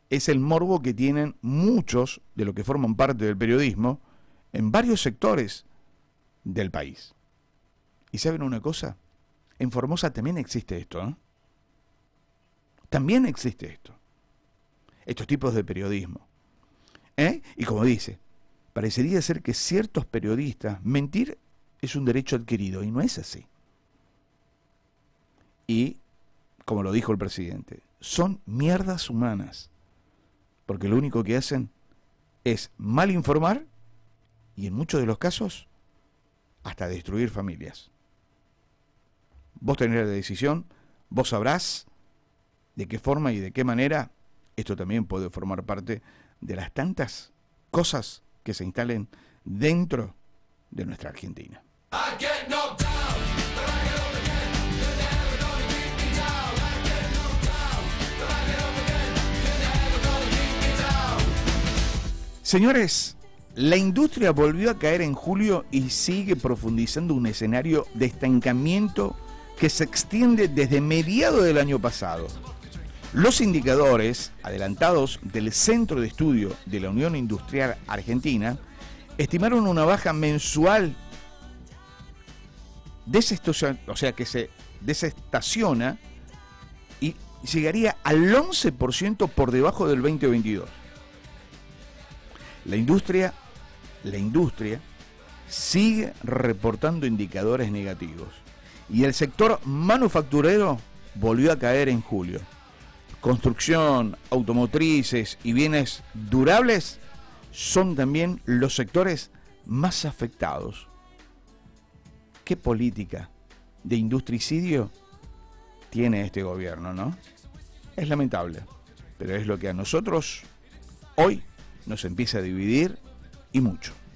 es el morbo que tienen muchos de los que forman parte del periodismo en varios sectores del país. ¿Y saben una cosa? En Formosa también existe esto, ¿eh? También existe esto. Estos tipos de periodismo. Y como dice, parecería ser que ciertos periodistas, mentir es un derecho adquirido, y no es así. Y, como lo dijo el presidente, son mierdas humanas, porque lo único que hacen es mal informar y en muchos de los casos hasta destruir familias. Vos tenés la decisión, vos sabrás de qué forma y de qué manera esto también puede formar parte de las tantas cosas que se instalen dentro de nuestra Argentina. Señores, la industria volvió a caer en julio y sigue profundizando un escenario de estancamiento que se extiende desde mediados del año pasado. Los indicadores adelantados del Centro de Estudio de la Unión Industrial Argentina estimaron una baja mensual que se desestaciona y llegaría al 11% por debajo del 2022. La industria sigue reportando indicadores negativos y el sector manufacturero volvió a caer en julio. Construcción, automotrices y bienes durables son también los sectores más afectados. ¿Qué política de industricidio tiene este gobierno, no? Es lamentable, pero es lo que a nosotros hoy nos empieza a dividir y mucho.